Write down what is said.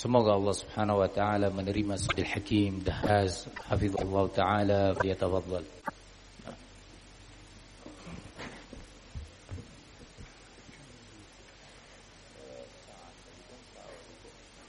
Semoga Allah Subhanahu wa taala menerima Sayyidil Hakim Dahaz hafizallahu taala, fiyatafaddal.